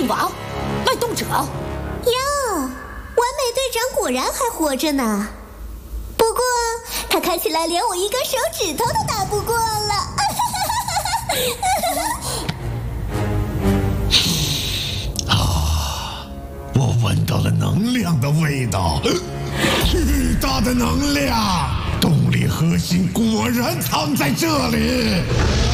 冥王，脉动者。 哟，完美队长果然还活着呢。不过他看起来连我一根手指头都打不过了。 我闻到了能量的味道，巨大的能量，动力核心果然藏在这里。